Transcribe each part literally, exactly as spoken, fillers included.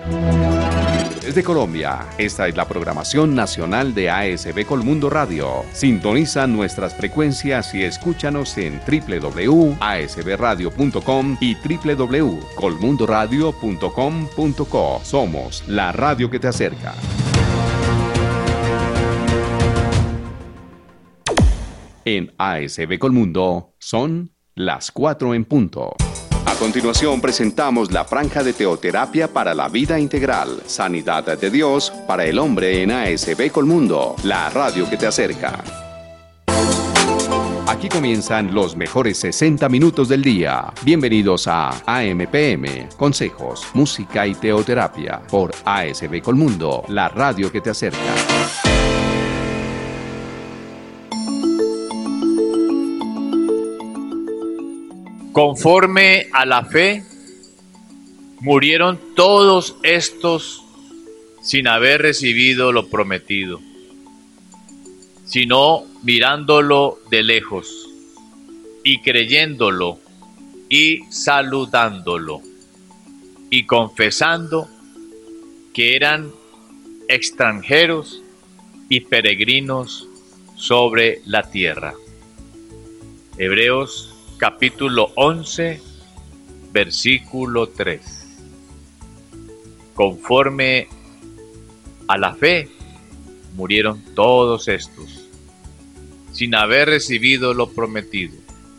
Desde Colombia, esta es la programación nacional de A S B Colmundo Radio. Sintoniza nuestras frecuencias y escúchanos en doble u doble u doble u punto a s b radio punto com y doble u doble u doble u punto colmundo radio punto com punto co. Somos la radio que te acerca. En A S B Colmundo son las cuatro en punto. A continuación presentamos la franja de teoterapia para la vida integral, sanidad de Dios para el hombre en A S B Colmundo, la radio que te acerca. Aquí comienzan los mejores sesenta minutos del día. Bienvenidos a A M P M, consejos, música y teoterapia por A S B Colmundo, la radio que te acerca. Conforme a la fe, murieron todos estos sin haber recibido lo prometido, sino mirándolo de lejos y creyéndolo y saludándolo y confesando que eran extranjeros y peregrinos sobre la tierra. Hebreos capítulo once, versículo tres. Conforme a la fe, murieron todos estos, sin haber recibido lo prometido,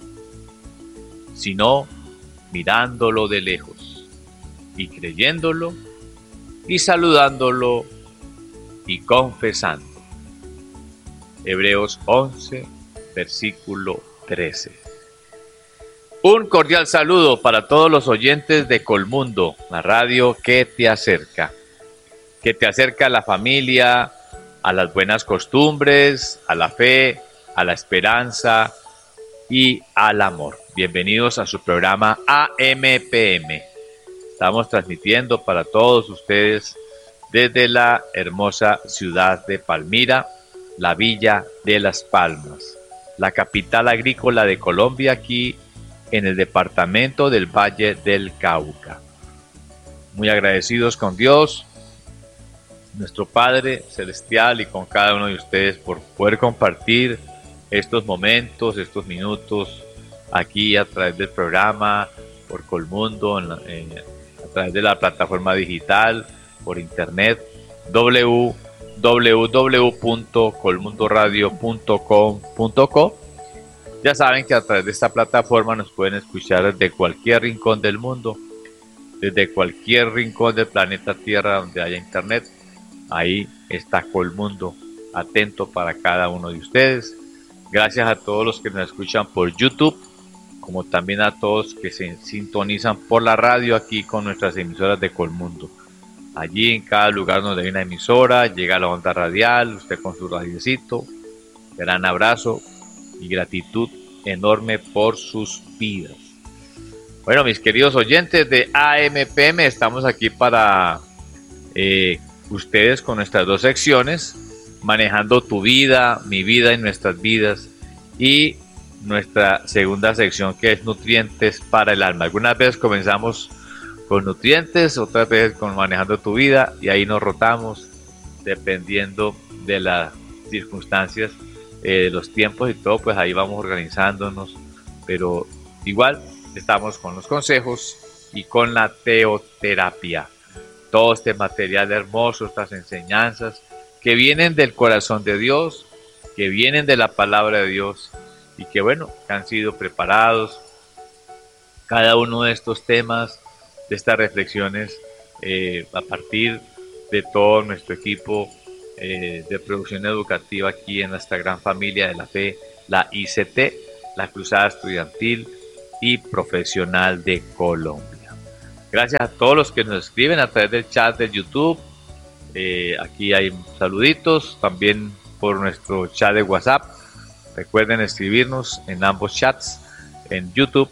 sino mirándolo de lejos, y creyéndolo, y saludándolo, y confesando. Hebreos once, versículo trece. Un cordial saludo para todos los oyentes de Colmundo, la radio que te acerca, que te acerca a la familia, a las buenas costumbres, a la fe, a la esperanza y al amor. Bienvenidos a su programa A M P M. Estamos transmitiendo para todos ustedes desde la hermosa ciudad de Palmira, la Villa de Las Palmas, la capital agrícola de Colombia, aquí en el departamento del Valle del Cauca. Muy agradecidos con Dios, nuestro Padre Celestial, y con cada uno de ustedes por poder compartir estos momentos, estos minutos aquí a través del programa, por Colmundo, en la, en, a través de la plataforma digital, por internet, doble u doble u doble u punto colmundo radio punto com punto co. Ya saben que a través de esta plataforma nos pueden escuchar desde cualquier rincón del mundo, desde cualquier rincón del planeta Tierra donde haya internet. Ahí está Colmundo, atento para cada uno de ustedes. Gracias a todos los que nos escuchan por YouTube, como también a todos que se sintonizan por la radio aquí con nuestras emisoras de Colmundo. Allí en cada lugar donde hay una emisora, llega la onda radial, usted con su radiecito. Gran abrazo y gratitud enorme por sus vidas. Bueno, mis queridos oyentes de A M P M, estamos aquí para eh, ustedes con nuestras dos secciones, manejando tu vida, mi vida y nuestras vidas, y nuestra segunda sección, que es nutrientes para el alma. Algunas veces comenzamos con nutrientes, otras veces con manejando tu vida, y ahí nos rotamos dependiendo de las circunstancias, eh, de los tiempos y todo, pues ahí vamos organizándonos, pero igual estamos con los consejos y con la teoterapia. Todo este material hermoso, estas enseñanzas que vienen del corazón de Dios, que vienen de la palabra de Dios, y que bueno, que han sido preparados cada uno de estos temas, de estas reflexiones, eh, a partir de todo nuestro equipo eh, de producción educativa aquí en nuestra gran familia de la fe, la I C T, la Cruzada Estudiantil y Profesional de Colombia. Gracias a todos los que nos escriben a través del chat de YouTube. Eh, aquí hay saluditos, también por nuestro chat de WhatsApp. Recuerden escribirnos en ambos chats, en YouTube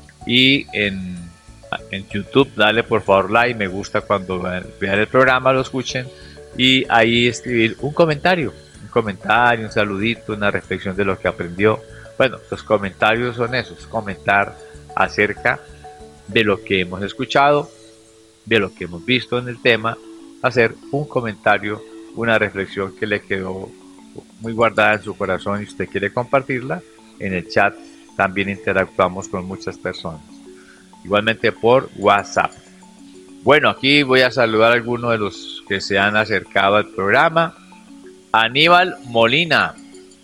y en, en YouTube. Dale por favor like, me gusta cuando vean el programa, lo escuchen, y ahí escribir un comentario, un comentario, un saludito, una reflexión de lo que aprendió. Bueno, los comentarios son esos, comentar acerca de lo que hemos escuchado de lo que hemos visto en el tema, hacer un comentario, una reflexión que le quedó muy guardada en su corazón y usted quiere compartirla. En el chat también interactuamos con muchas personas, igualmente por WhatsApp. Bueno, aquí voy a saludar a algunos de los que se han acercado al programa. Aníbal Molina.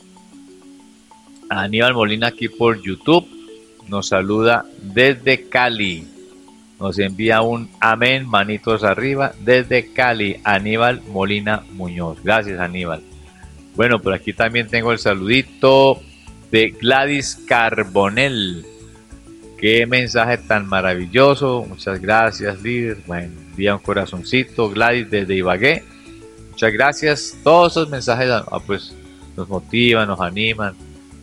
Aníbal Molina aquí por YouTube nos saluda desde Cali. Nos envía un amén, manitos arriba, desde Cali. Aníbal Molina Muñoz. Gracias, Aníbal. Bueno, por aquí también tengo el saludito de Gladys Carbonell. Qué mensaje tan maravilloso. Muchas gracias, líder. Bueno, envía un corazoncito, Gladys, desde Ibagué. Muchas gracias. Todos esos mensajes ah, pues, nos motivan, nos animan.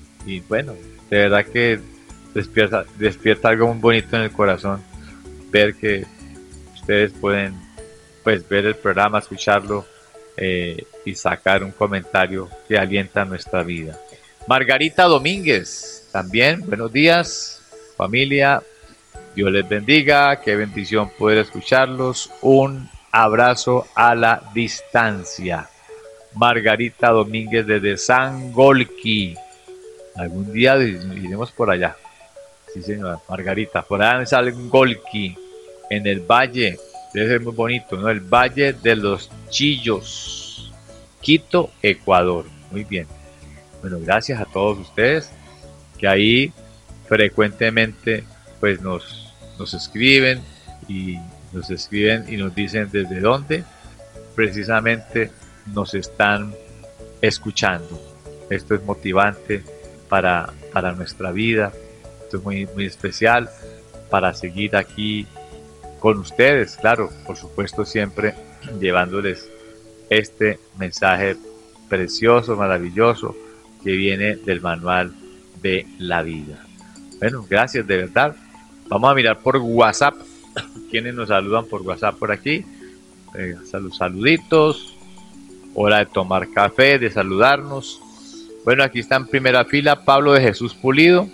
Y bueno, de verdad que despierta, despierta algo muy bonito en el corazón. Ver que ustedes pueden pues, ver el programa, escucharlo eh, y sacar un comentario que alienta nuestra vida. Margarita Domínguez, también, buenos días, familia. Dios les bendiga, qué bendición poder escucharlos. Un abrazo a la distancia. Margarita Domínguez desde Sangolquí. Algún día iremos por allá. Sí, señora Margarita. Por allá en Sangolquí, en el valle. Debe ser muy bonito, ¿no? El Valle de los Chillos. Quito, Ecuador. Muy bien. Bueno, gracias a todos ustedes que ahí frecuentemente pues nos, nos escriben y nos escriben y nos dicen desde dónde precisamente nos están escuchando. Esto es motivante para, para nuestra vida. Esto es muy, muy especial para seguir aquí con ustedes, claro, por supuesto siempre llevándoles este mensaje precioso, maravilloso que viene del manual de la vida. Bueno, gracias de verdad. Vamos a mirar por WhatsApp quienes nos saludan por WhatsApp por aquí. Eh, salud, saluditos. Hora de tomar café, de saludarnos. Bueno, aquí está en primera fila Pablo de Jesús Pulido.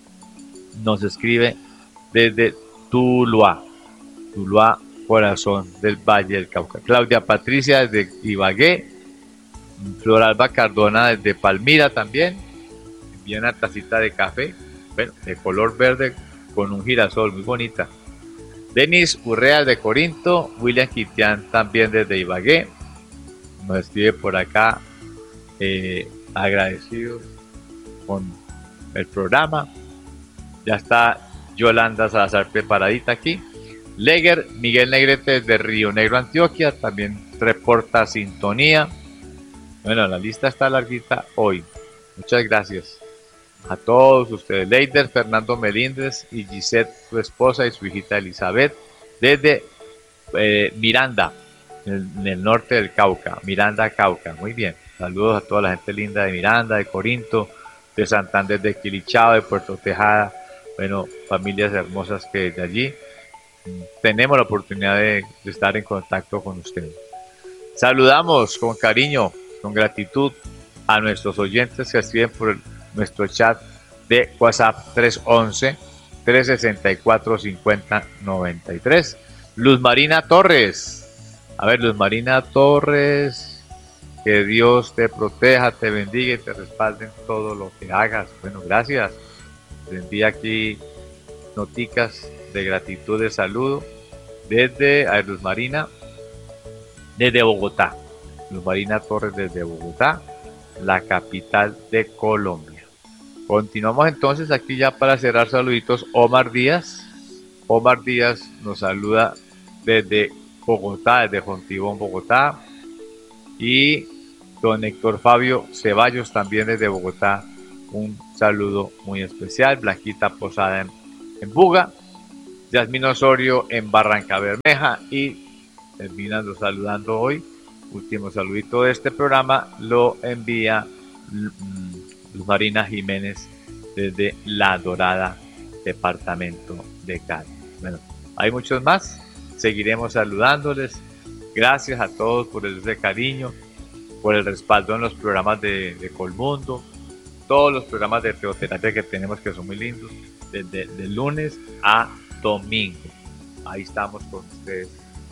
Nos escribe desde Tuluá. Tuluá, corazón del Valle del Cauca. Claudia Patricia desde Ibagué. Floralba Cardona desde Palmira también. Envía una tacita de café, bueno, de color verde con un girasol, muy bonita. Denis Urrea de Corinto. William Quitián también desde Ibagué. Nos escribe por acá, eh, agradecido con el programa. Ya está Yolanda Salazar preparadita aquí. Leger Miguel Negrete desde Río Negro, Antioquia, también reporta sintonía. Bueno, la lista está larguita hoy. Muchas gracias a todos ustedes. Leider Fernando Melíndez y Gisette, su esposa, y su hijita Elizabeth, desde eh, Miranda, en el, en el norte del Cauca. Miranda, Cauca. Muy bien. Saludos a toda la gente linda de Miranda, de Corinto, de Santander, de Quilichao, de Puerto Tejada. Bueno, familias hermosas que de allí tenemos la oportunidad de, de estar en contacto con ustedes. Saludamos con cariño, con gratitud a nuestros oyentes que escriben por el, nuestro chat de WhatsApp tres once, tres sesenta y cuatro, cincuenta noventa y tres. Luz Marina Torres. A ver, Luz Marina Torres, que Dios te proteja, te bendiga y te respalde en todo lo que hagas. Bueno, gracias. Te envía aquí noticas de gratitud, de saludo desde a ver, Luz Marina, desde Bogotá. Luz Marina Torres desde Bogotá, la capital de Colombia. Continuamos entonces aquí ya para cerrar. Saluditos. Omar Díaz. Omar Díaz nos saluda desde Bogotá, desde Fontibón, Bogotá. Y don Héctor Fabio Ceballos también desde Bogotá. Un saludo muy especial. Blanquita Posada en, en Buga. Yasmín Osorio en Barranca Bermeja. Y terminando saludando hoy. Último saludito de este programa lo envía Luz Marina Jiménez desde La Dorada, departamento de Cali. Bueno, hay muchos más. Seguiremos saludándoles. Gracias a todos por ese cariño, por el respaldo en los programas de, de Colmundo, todos los programas de teoterapia que tenemos que son muy lindos, desde de lunes a domingo. Ahí estamos con ustedes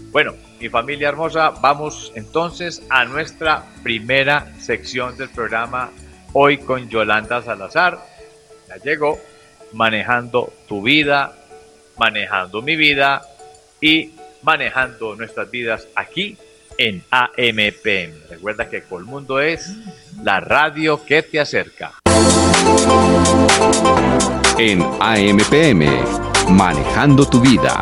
Bueno, mi familia hermosa, vamos entonces a nuestra primera sección del programa, hoy con Yolanda Salazar. Ya llegó, manejando tu vida, manejando mi vida y manejando nuestras vidas aquí en A M P M. Recuerda que Colmundo es la radio que te acerca. En A M P M, manejando tu vida.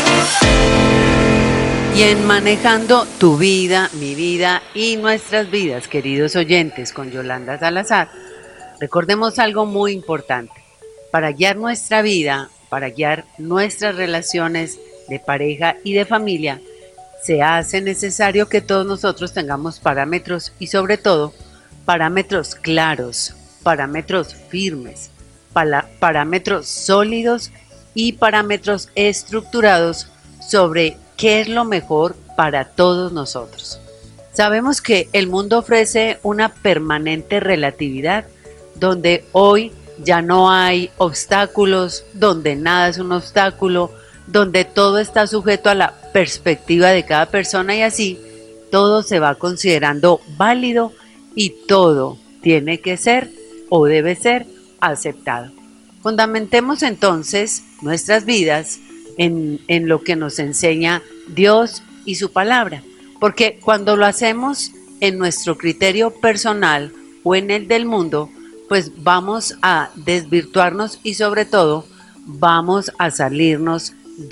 Y en Manejando tu vida, mi vida y nuestras vidas, queridos oyentes, con Yolanda Salazar, recordemos algo muy importante. Para guiar nuestra vida, para guiar nuestras relaciones de pareja y de familia, se hace necesario que todos nosotros tengamos parámetros y sobre todo parámetros claros, parámetros firmes, para, parámetros sólidos y parámetros estructurados sobre qué es lo mejor para todos nosotros. Sabemos que el mundo ofrece una permanente relatividad, donde hoy ya no hay obstáculos, donde nada es un obstáculo, donde todo está sujeto a la perspectiva de cada persona y así todo se va considerando válido y todo tiene que ser o debe ser aceptado. Fundamentemos entonces nuestras vidas en, en lo que nos enseña Dios y su palabra, porque cuando lo hacemos en nuestro criterio personal o en el del mundo, pues vamos a desvirtuarnos y sobre todo vamos a salirnos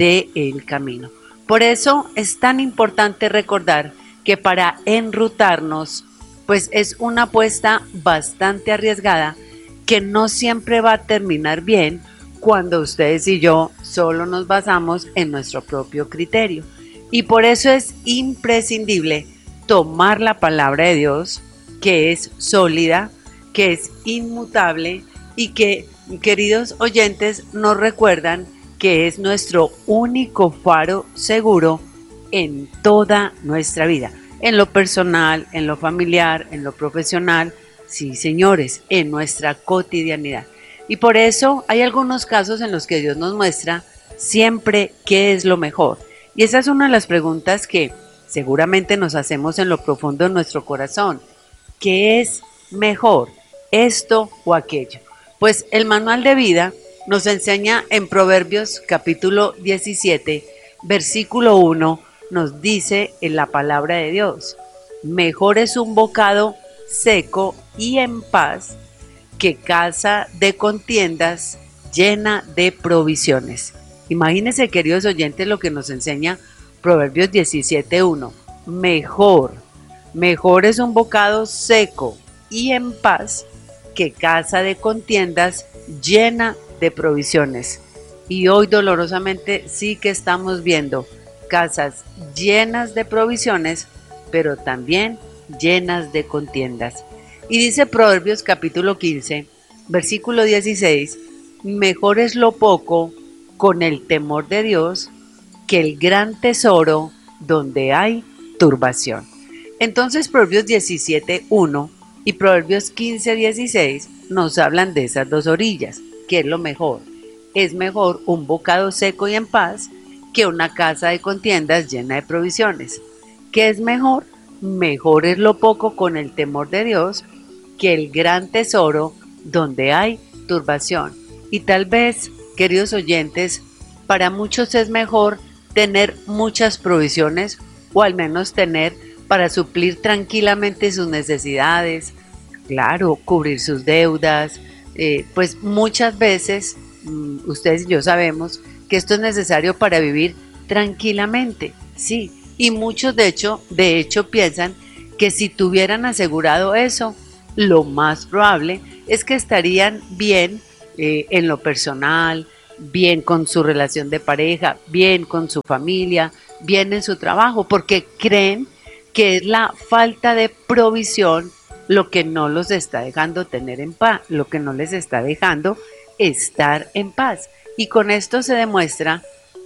del camino. Por eso es tan importante recordar que para enrutarnos, pues es una apuesta bastante arriesgada que no siempre va a terminar bien cuando ustedes y yo solo nos basamos en nuestro propio criterio. Y por eso es imprescindible tomar la palabra de Dios, que es sólida, que es inmutable y que, queridos oyentes, nos recuerdan que es nuestro único faro seguro en toda nuestra vida, en lo personal, en lo familiar, en lo profesional, sí, señores, en nuestra cotidianidad. Y por eso hay algunos casos en los que Dios nos muestra siempre qué es lo mejor. Y esa es una de las preguntas que seguramente nos hacemos en lo profundo de nuestro corazón. ¿Qué es mejor, esto o aquello? Pues el manual de vida nos enseña en Proverbios capítulo diecisiete, versículo uno, nos dice en la palabra de Dios: mejor es un bocado seco y en paz que casa de contiendas llena de provisiones. Imagínense, queridos oyentes, lo que nos enseña Proverbios diecisiete uno. Mejor, mejor es un bocado seco y en paz que casa de contiendas llena de provisiones. Y hoy dolorosamente sí que estamos viendo casas llenas de provisiones, pero también llenas de contiendas. Y dice Proverbios capítulo quince, versículo dieciséis, mejor es lo poco con el temor de Dios que el gran tesoro donde hay turbación. Entonces Proverbios diecisiete uno y Proverbios quince dieciséis nos hablan de esas dos orillas. ¿Qué es lo mejor? Es mejor un bocado seco y en paz que una casa de contiendas llena de provisiones. ¿Qué es mejor? Mejor es lo poco con el temor de Dios que el gran tesoro donde hay turbación. Y tal vez, queridos oyentes, para muchos es mejor tener muchas provisiones o al menos tener para suplir tranquilamente sus necesidades, claro, cubrir sus deudas, eh, pues muchas veces mmm, ustedes y yo sabemos que esto es necesario para vivir tranquilamente, sí, y muchos de hecho, de hecho piensan que si tuvieran asegurado eso, lo más probable es que estarían bien eh, en lo personal, bien con su relación de pareja, bien con su familia, bien en su trabajo, porque creen que es la falta de provisión lo que no los está dejando tener en paz, lo que no les está dejando estar en paz. Y con esto se demuestra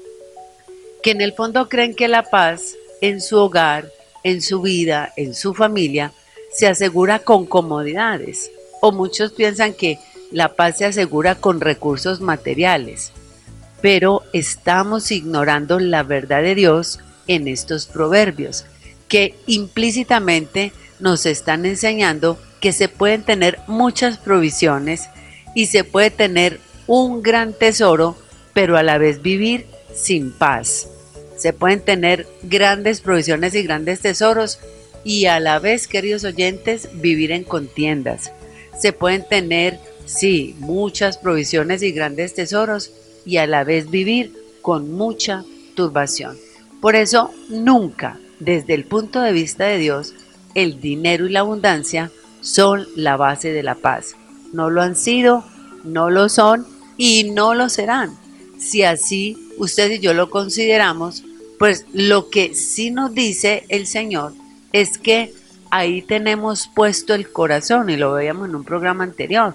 que en el fondo creen que la paz en su hogar, en su vida, en su familia, se asegura con comodidades. O muchos piensan que la paz se asegura con recursos materiales. Pero estamos ignorando la verdad de Dios en estos proverbios, que implícitamente nos están enseñando que se pueden tener muchas provisiones y se puede tener un gran tesoro, pero a la vez vivir sin paz. Se pueden tener grandes provisiones y grandes tesoros y a la vez, queridos oyentes, vivir en contiendas. Se pueden tener, sí, muchas provisiones y grandes tesoros y a la vez vivir con mucha turbación. Por eso, nunca, desde el punto de vista de Dios, el dinero y la abundancia son la base de la paz. No lo han sido, no lo son y no lo serán. Si así usted y yo lo consideramos, pues lo que sí nos dice el Señor es que ahí tenemos puesto el corazón, y lo veíamos en un programa anterior.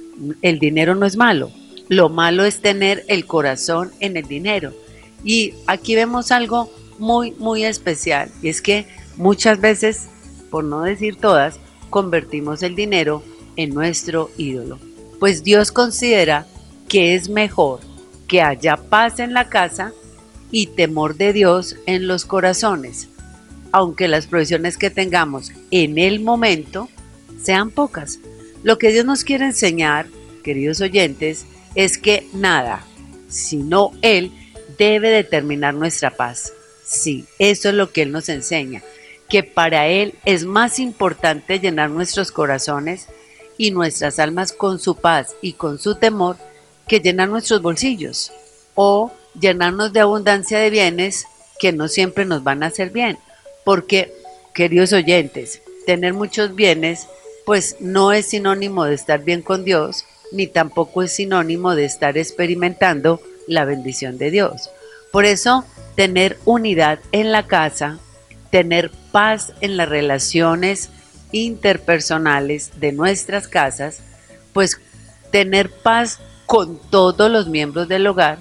El dinero no es malo, lo malo es tener el corazón en el dinero. Y aquí vemos algo muy, muy especial, y es que muchas veces, por no decir todas, convertimos el dinero en nuestro ídolo. Pues Dios considera que es mejor que haya paz en la casa y temor de Dios en los corazones, aunque las provisiones que tengamos en el momento sean pocas. Lo que Dios nos quiere enseñar, queridos oyentes, es que nada, sino Él, debe determinar nuestra paz. Sí, eso es lo que Él nos enseña, que para Él es más importante llenar nuestros corazones y nuestras almas con su paz y con su temor que llenar nuestros bolsillos o llenarnos de abundancia de bienes que no siempre nos van a hacer bien. Porque, queridos oyentes, tener muchos bienes pues no es sinónimo de estar bien con Dios, ni tampoco es sinónimo de estar experimentando la bendición de Dios. Por eso, tener unidad en la casa, tener paz en las relaciones interpersonales de nuestras casas, pues tener paz con todos los miembros del hogar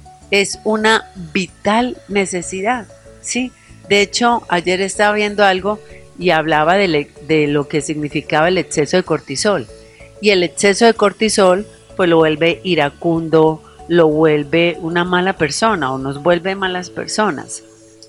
es una vital necesidad, ¿sí? De hecho, ayer estaba viendo algo y hablaba de, le, de lo que significaba el exceso de cortisol. Y el exceso de cortisol pues lo vuelve iracundo, lo vuelve una mala persona o nos vuelve malas personas.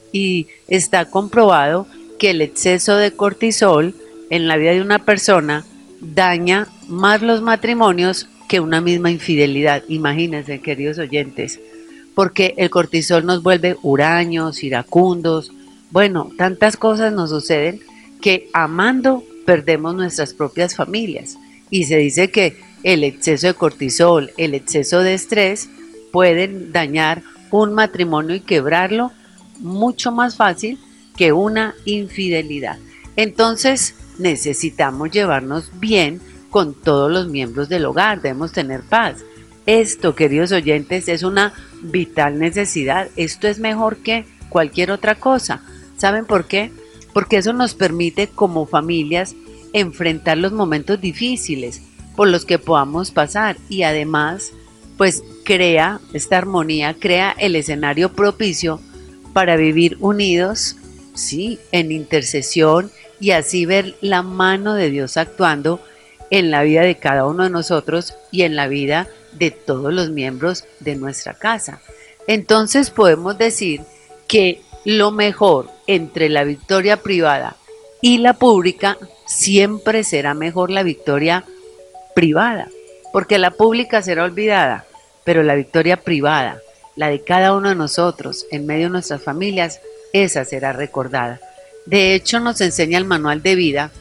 Y está comprobado que el exceso de cortisol en la vida de una persona daña más los matrimonios que una misma infidelidad. Imagínense, queridos oyentes, porque el cortisol nos vuelve huraños, iracundos. Bueno, tantas cosas nos suceden que amando perdemos nuestras propias familias. Y se dice que el exceso de cortisol, el exceso de estrés pueden dañar un matrimonio y quebrarlo mucho más fácil que una infidelidad. Entonces necesitamos llevarnos bien con todos los miembros del hogar, debemos tener paz. Esto, queridos oyentes, es una vital necesidad. Esto es mejor que cualquier otra cosa. ¿Saben por qué? Porque eso nos permite como familias enfrentar los momentos difíciles por los que podamos pasar y además pues crea esta armonía, crea el escenario propicio para vivir unidos, sí, en intercesión y así ver la mano de Dios actuando en la vida de cada uno de nosotros y en la vida de todos los miembros de nuestra casa. Entonces podemos decir que lo mejor entre la victoria privada y la pública siempre será mejor la victoria privada, porque la pública será olvidada, pero la victoria privada, la de cada uno de nosotros en medio de nuestras familias, esa será recordada. De hecho, nos enseña el manual de vida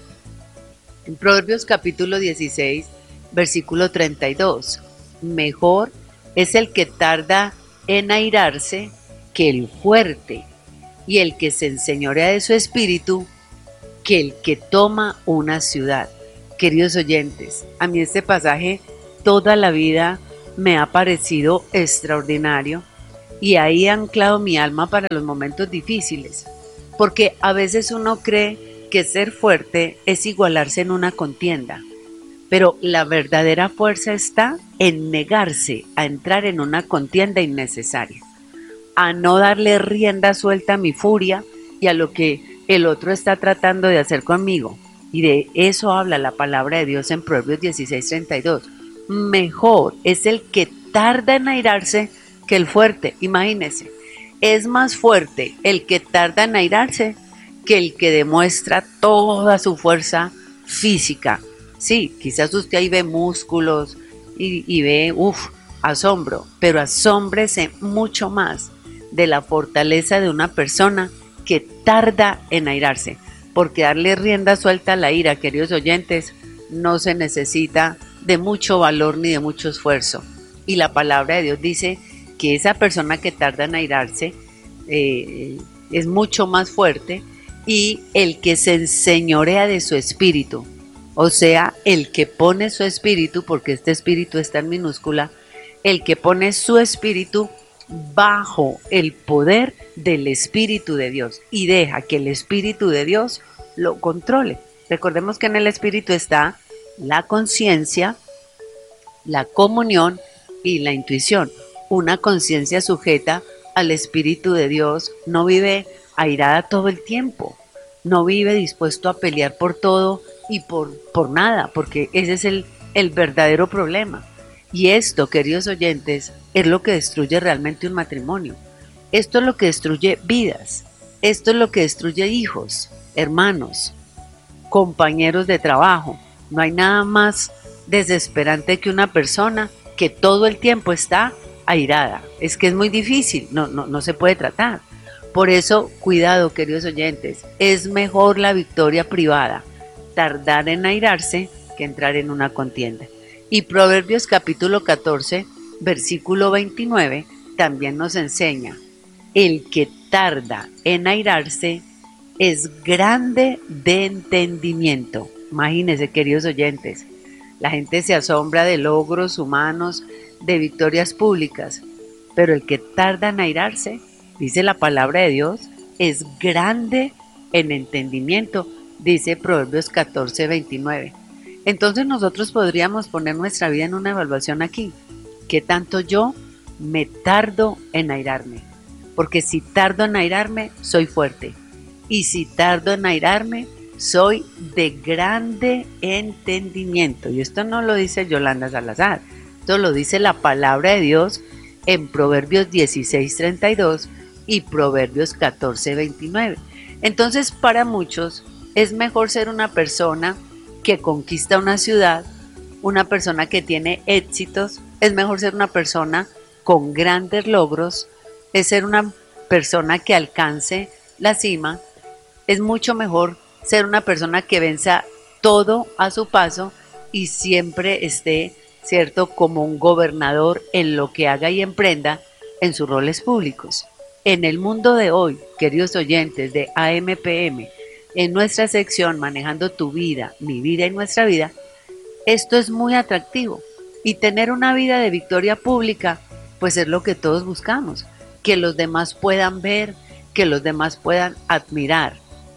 en Proverbios capítulo dieciséis, versículo treinta y dos. Mejor es el que tarda en airarse que el fuerte, y el que se enseñorea de su espíritu que el que toma una ciudad. Queridos oyentes, a mí este pasaje toda la vida me ha parecido extraordinario y ahí ha anclado mi alma para los momentos difíciles, porque a veces uno cree que ser fuerte es igualarse en una contienda, pero la verdadera fuerza está en negarse a entrar en una contienda innecesaria, a no darle rienda suelta a mi furia y a lo que el otro está tratando de hacer conmigo. Y de eso habla la palabra de Dios en Proverbios dieciséis, treinta y dos. Mejor es el que tarda en airarse que el fuerte. Imagínense, es más fuerte el que tarda en airarse que el que demuestra toda su fuerza física. Sí, quizás usted ahí ve músculos y, y ve, uff, asombro, pero asómbrese mucho más de la fortaleza de una persona que tarda en airarse, porque darle rienda suelta a la ira, queridos oyentes, no se necesita de mucho valor ni de mucho esfuerzo. Y la palabra de Dios dice que esa persona que tarda en airarse eh, es mucho más fuerte, y el que se enseñorea de su espíritu, o sea, el que pone su espíritu, porque este espíritu está en minúscula, el que pone su espíritu bajo el poder del Espíritu de Dios y deja que el Espíritu de Dios lo controle. Recordemos que en el Espíritu está la conciencia, la comunión y la intuición. Una conciencia sujeta al Espíritu de Dios no vive airada todo el tiempo, no vive dispuesto a pelear por todo y por, por nada, porque ese es el, el verdadero problema. Y esto, queridos oyentes, es lo que destruye realmente un matrimonio. Esto es lo que destruye vidas. Esto es lo que destruye hijos, hermanos, compañeros de trabajo. No hay nada más desesperante que una persona que todo el tiempo está airada. Es que es muy difícil, no, no, no se puede tratar. Por eso, cuidado, queridos oyentes, es mejor la victoria privada, tardar en airarse que entrar en una contienda. Y Proverbios capítulo catorce, versículo veintinueve, también nos enseña: el que tarda en airarse es grande de entendimiento. Imagínense, queridos oyentes, la gente se asombra de logros humanos, de victorias públicas, pero el que tarda en airarse, dice la palabra de Dios, es grande en entendimiento, dice Proverbios catorce, veintinueve. Entonces nosotros podríamos poner nuestra vida en una evaluación aquí. ¿Qué tanto yo me tardo en airarme? Porque si tardo en airarme, soy fuerte. Y si tardo en airarme, soy de grande entendimiento. Y esto no lo dice Yolanda Salazar, esto lo dice la palabra de Dios en Proverbios dieciséis, treinta y dos y Proverbios catorce, veintinueve. Entonces, para muchos es mejor ser una persona que conquista una ciudad, una persona que tiene éxitos, es mejor ser una persona con grandes logros, es ser una persona que alcance la cima, es mucho mejor ser una persona que venza todo a su paso y siempre esté, cierto, como un gobernador en lo que haga y emprenda en sus roles públicos. En el mundo de hoy, queridos oyentes de A M P M, en nuestra sección Manejando tu vida, mi vida y nuestra vida, esto es muy atractivo. Y tener una vida de victoria pública, pues es lo que todos buscamos, que los demás puedan ver, que los demás puedan admirar,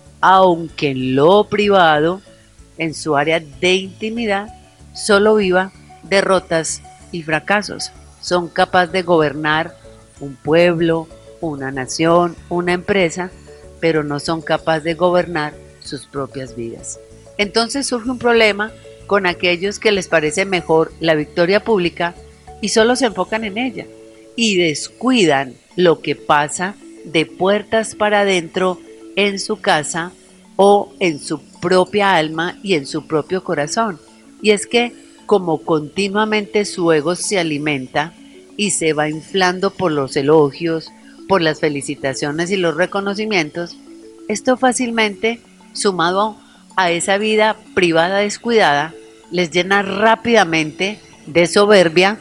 aunque en lo privado, en su área de intimidad, solo viva derrotas y fracasos. Son capaces de gobernar un pueblo, una nación, una empresa, pero no son capaces de gobernar sus propias vidas. Entonces surge un problema con aquellos que les parece mejor la victoria pública y solo se enfocan en ella y descuidan lo que pasa de puertas para adentro en su casa o en su propia alma y en su propio corazón. Y es que como continuamente su ego se alimenta y se va inflando por los elogios, por las felicitaciones y los reconocimientos, esto fácilmente, sumado a esa vida privada descuidada, les llena rápidamente de soberbia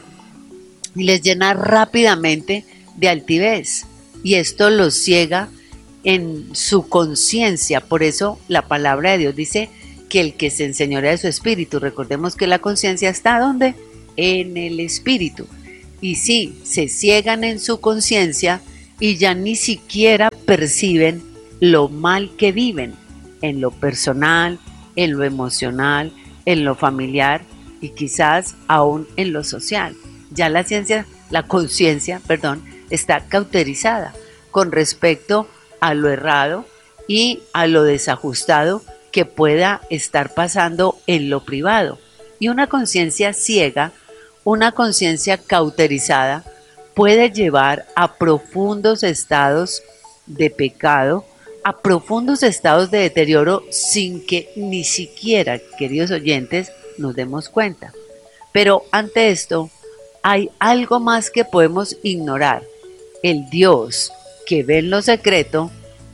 y les llena rápidamente de altivez. Y esto los ciega en su conciencia. Por eso la palabra de Dios dice que el que se enseñorea de su espíritu, recordemos que la conciencia está ¿dónde? En el espíritu. Y sí, se ciegan en su conciencia y ya ni siquiera perciben lo mal que viven en lo personal, en lo emocional, en lo familiar y quizás aún en lo social. Ya la ciencia, la conciencia, perdón, está cauterizada con respecto a lo errado y a lo desajustado que pueda estar pasando en lo privado. Y una conciencia ciega, una conciencia cauterizada, puede llevar a profundos estados de pecado, a profundos estados de deterioro sin que ni siquiera, queridos oyentes, nos demos cuenta. Pero ante esto, hay algo más que podemos ignorar. El Dios que ve en lo secreto,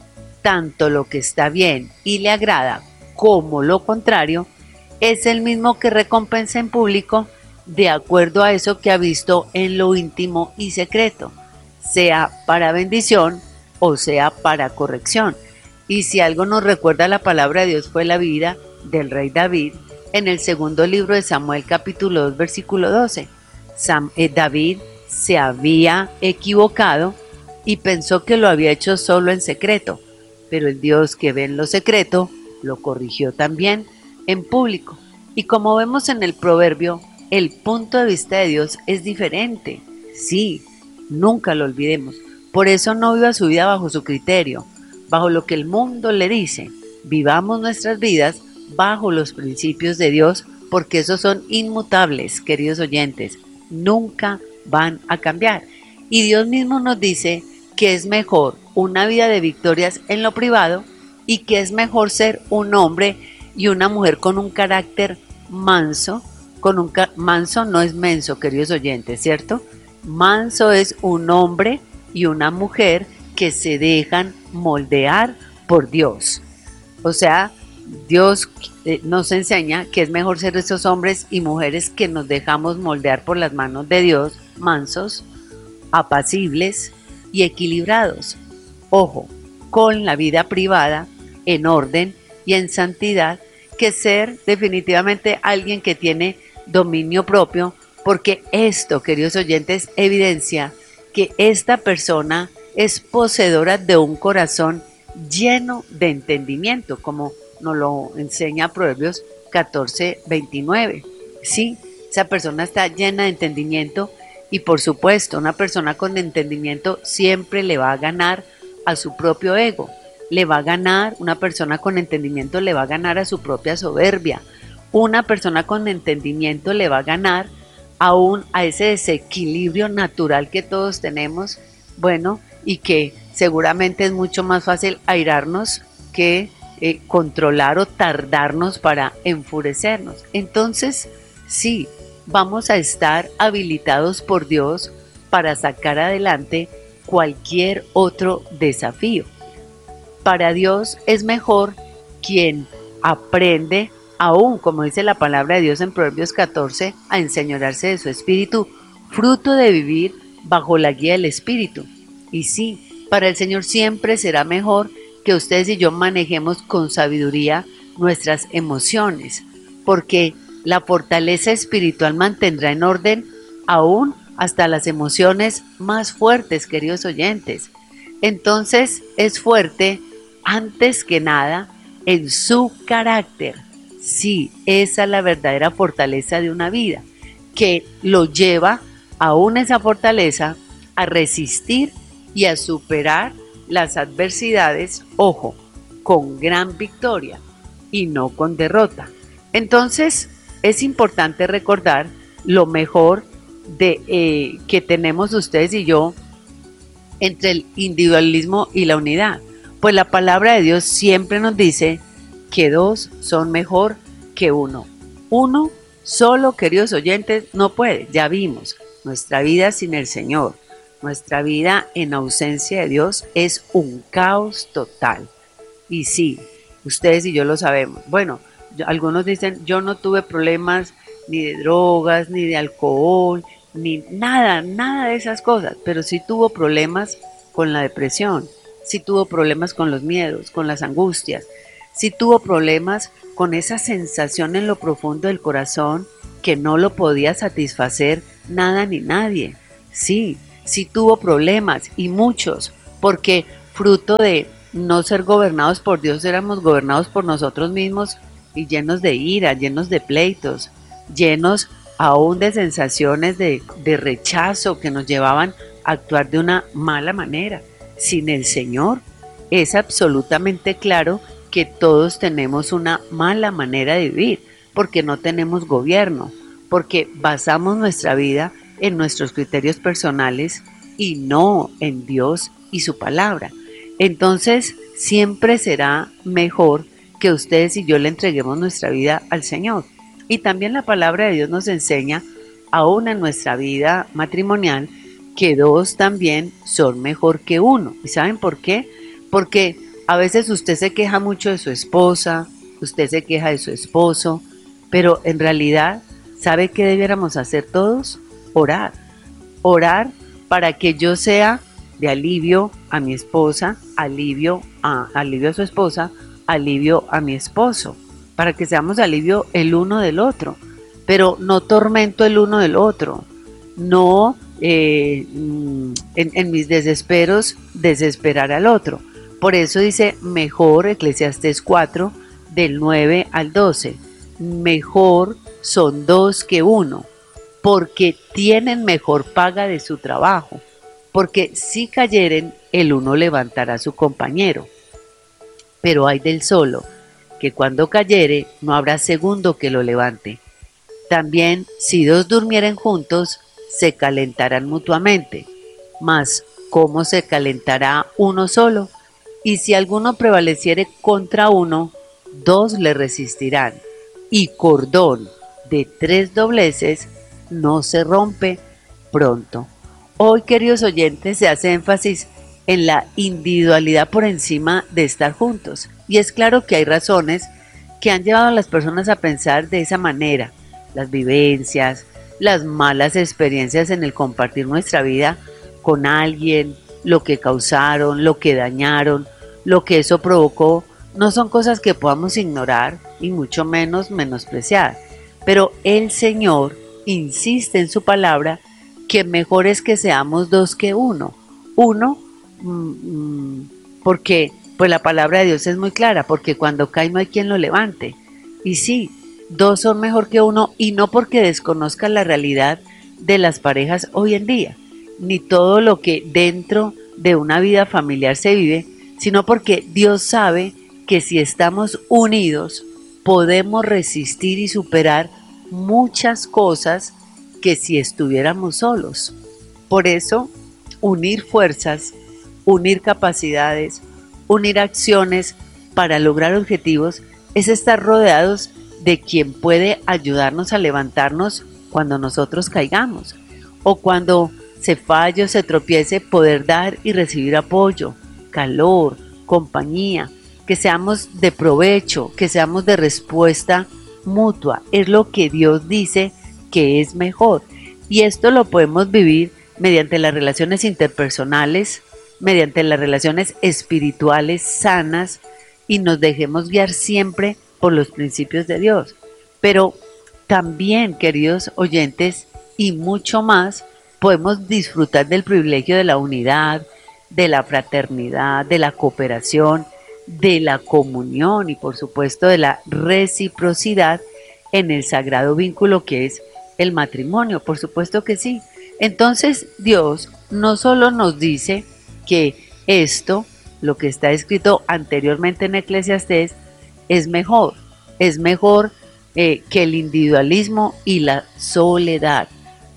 tanto lo que está bien y le agrada como lo contrario, es el mismo que recompensa en público de acuerdo a eso que ha visto en lo íntimo y secreto, sea para bendición o sea para corrección. Y si algo nos recuerda la palabra de Dios fue la vida del rey David en el segundo libro de Samuel capítulo dos versículo doce. Sam, eh, David se había equivocado y pensó que lo había hecho solo en secreto, pero el Dios que ve en lo secreto lo corrigió también en público. Y como vemos en el proverbio, el punto de vista de Dios es diferente. Sí, nunca lo olvidemos. Por eso no viva su vida bajo su criterio, bajo lo que el mundo le dice. Vivamos nuestras vidas bajo los principios de Dios, porque esos son inmutables, queridos oyentes. Nunca van a cambiar. Y Dios mismo nos dice que es mejor una vida de victorias en lo privado y que es mejor ser un hombre y una mujer con un carácter manso. Con un ca- manso no es menso, queridos oyentes, ¿cierto? Manso es un hombre y una mujer que se dejan moldear por Dios. O sea, Dios eh, nos enseña que es mejor ser esos hombres y mujeres que nos dejamos moldear por las manos de Dios, mansos, apacibles y equilibrados. Ojo, con la vida privada, en orden y en santidad, que ser definitivamente alguien que tiene dominio propio, porque esto, queridos oyentes, evidencia que esta persona es poseedora de un corazón lleno de entendimiento, como nos lo enseña Proverbios catorce veintinueve. Sí, esa persona está llena de entendimiento y por supuesto una persona con entendimiento siempre le va a ganar a su propio ego, le va a ganar, una persona con entendimiento le va a ganar a su propia soberbia, una persona con entendimiento le va a ganar aún a ese desequilibrio natural que todos tenemos, bueno, y que seguramente es mucho más fácil airarnos que eh, controlar o tardarnos para enfurecernos. Entonces, sí, vamos a estar habilitados por Dios para sacar adelante cualquier otro desafío. Para Dios es mejor quien aprende, aún como dice la palabra de Dios en Proverbios catorce, a enseñorearse de su espíritu, fruto de vivir bajo la guía del espíritu. Y sí, para el Señor siempre será mejor que ustedes y yo manejemos con sabiduría nuestras emociones, porque la fortaleza espiritual mantendrá en orden aún hasta las emociones más fuertes, queridos oyentes. Entonces es fuerte antes que nada en su carácter. Sí, esa es la verdadera fortaleza de una vida, que lo lleva aún esa fortaleza a resistir y a superar las adversidades, ojo, con gran victoria y no con derrota. Entonces, es importante recordar lo mejor de eh, que tenemos ustedes y yo entre el individualismo y la unidad. Pues la palabra de Dios siempre nos dice que dos son mejor que uno. Uno solo, queridos oyentes, no puede. Ya vimos, nuestra vida sin el Señor, nuestra vida en ausencia de Dios es un caos total. Y sí, ustedes y yo lo sabemos. Bueno, yo, algunos dicen, yo no tuve problemas ni de drogas, ni de alcohol, ni nada, nada de esas cosas, pero sí tuvo problemas con la depresión, sí tuvo problemas con los miedos, con las angustias, sí tuvo problemas con esa sensación en lo profundo del corazón que no lo podía satisfacer nada ni nadie. Sí, sí tuvo problemas y muchos, porque fruto de no ser gobernados por Dios, éramos gobernados por nosotros mismos y llenos de ira, llenos de pleitos, llenos aún de sensaciones de, de rechazo que nos llevaban a actuar de una mala manera. Sin el Señor es absolutamente claro que todos tenemos una mala manera de vivir, porque no tenemos gobierno, porque basamos nuestra vida en nuestros criterios personales y no en Dios y su palabra. Entonces siempre será mejor que ustedes y yo le entreguemos nuestra vida al Señor. Y también la palabra de Dios nos enseña, aún en nuestra vida matrimonial, que dos también son mejor que uno. ¿Y saben por qué? Porque a veces usted se queja mucho de su esposa, usted se queja de su esposo, pero en realidad, ¿sabe qué debiéramos hacer todos? Orar. Orar para que yo sea de alivio a mi esposa, alivio a, alivio a su esposa, alivio a mi esposo, para que seamos alivio el uno del otro, pero no tormento el uno del otro, no eh, en, en mis desesperos desesperar al otro. Por eso dice mejor, Eclesiastés cuatro, del nueve al doce, mejor son dos que uno, porque tienen mejor paga de su trabajo, porque si cayeren, el uno levantará a su compañero. Pero hay del solo, que cuando cayere, no habrá segundo que lo levante. También, si dos durmieren juntos, se calentarán mutuamente. Mas, ¿cómo se calentará uno solo? Y si alguno prevaleciere contra uno, dos le resistirán. Y cordón de tres dobleces no se rompe pronto. Hoy, queridos oyentes, se hace énfasis en la individualidad por encima de estar juntos. Y es claro que hay razones que han llevado a las personas a pensar de esa manera. Las vivencias, las malas experiencias en el compartir nuestra vida con alguien, lo que causaron, lo que dañaron, lo que eso provocó, no son cosas que podamos ignorar y mucho menos menospreciar. Pero el Señor insiste en su palabra que mejor es que seamos dos que uno. Uno, mmm, porque pues la palabra de Dios es muy clara, porque cuando cae no hay quien lo levante. Y sí, dos son mejor que uno, y no porque desconozcan la realidad de las parejas hoy en día, ni todo lo que dentro de una vida familiar se vive, sino porque Dios sabe que si estamos unidos podemos resistir y superar muchas cosas que si estuviéramos solos. Por eso, unir fuerzas, unir capacidades, unir acciones para lograr objetivos es estar rodeados de quien puede ayudarnos a levantarnos cuando nosotros caigamos, o cuando se falle o se tropiece, poder dar y recibir apoyo, calor, compañía, que seamos de provecho, que seamos de respuesta mutua. Es lo que Dios dice que es mejor, y esto lo podemos vivir mediante las relaciones interpersonales, mediante las relaciones espirituales sanas, y nos dejemos guiar siempre por los principios de Dios. Pero también, queridos oyentes, y mucho más, podemos disfrutar del privilegio de la unidad, de la fraternidad, de la cooperación, de la comunión y por supuesto de la reciprocidad en el sagrado vínculo que es el matrimonio. Por supuesto que sí. Entonces Dios no solo nos dice que esto, lo que está escrito anteriormente en Eclesiastés, es mejor, es mejor eh, que el individualismo y la soledad.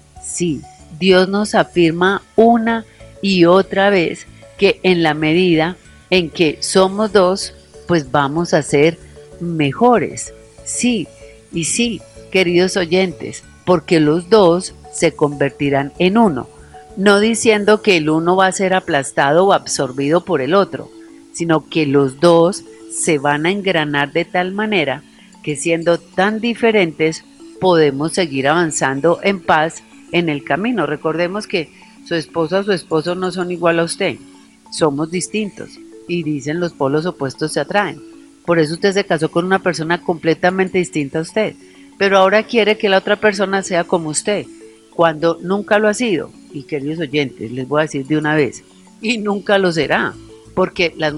Sí, Dios nos afirma una y otra vez que en la medida en que somos dos, pues vamos a ser mejores. Sí, y sí, queridos oyentes, porque los dos se convertirán en uno, no diciendo que el uno va a ser aplastado o absorbido por el otro, sino que los dos se van a engranar de tal manera que siendo tan diferentes podemos seguir avanzando en paz en el camino. Recordemos que su esposa o su esposo no son igual a usted, somos distintos, y dicen los polos opuestos se atraen. Por eso usted se casó con una persona completamente distinta a usted, pero ahora quiere que la otra persona sea como usted, cuando nunca lo ha sido. Y queridos oyentes, les voy a decir de una vez, y nunca lo será, porque las